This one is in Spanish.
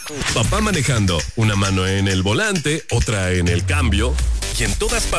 Papá manejando, una mano en el volante, otra en el cambio, y en todas partes